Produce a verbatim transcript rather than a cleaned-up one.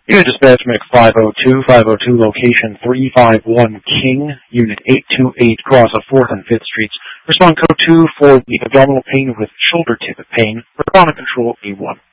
Unit Dispatch M C five oh two, five oh two, location three five one King, Unit eight two eight, cross of fourth and fifth Streets. Respond code two for the abdominal pain with shoulder tip pain. Respond to control E one.